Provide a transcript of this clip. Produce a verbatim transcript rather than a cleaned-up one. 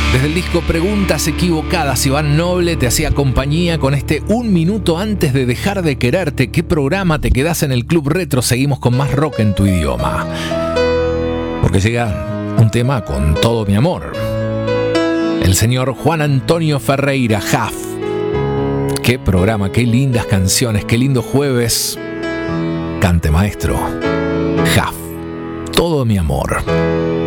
Desde el disco Preguntas Equivocadas, Iván Noble te hacía compañía con este Un Minuto Antes de Dejar de Quererte. ¿Qué programa te quedás en el Club Retro? Seguimos con más rock en tu idioma. Porque llega un tema con todo mi amor. El señor Juan Antonio Ferreira, Jaf. Qué programa, qué lindas canciones, qué lindo jueves. Cante, maestro. Jaf. Todo mi amor.